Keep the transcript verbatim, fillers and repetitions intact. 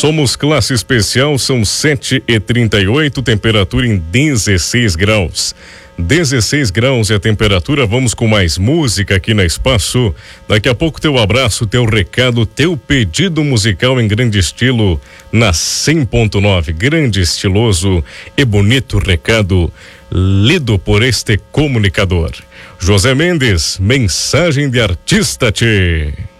Somos classe especial, são sete e trinta e oito, temperatura em dezesseis graus. dezesseis graus é a temperatura. Vamos com mais música aqui na Espaço. Daqui a pouco teu abraço, teu recado, teu pedido musical em grande estilo na cem ponto nove. Grande, estiloso e bonito recado lido por este comunicador. José Mendes, mensagem de artista, tchê.